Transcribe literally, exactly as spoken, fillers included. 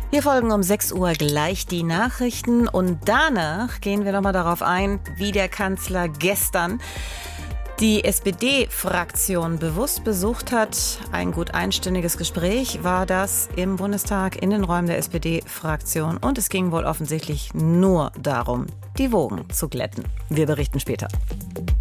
Wir folgen um sechs Uhr gleich die Nachrichten und danach gehen wir nochmal darauf ein, wie der Kanzler gestern die S P D-Fraktion bewusst besucht hat. Ein gut einstündiges Gespräch war das im Bundestag in den Räumen der S P D-Fraktion und es ging wohl offensichtlich nur darum, die Wogen zu glätten. Wir berichten später.